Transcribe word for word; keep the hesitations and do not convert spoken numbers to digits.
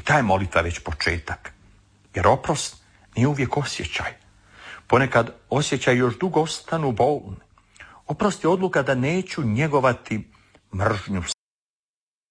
ta je molitva već početak. Jer oprost nije uvijek osjećaj. Ponekad osjećaj još dugo ostanu bolni. Oprost je odluka da neću njegovati mržnju,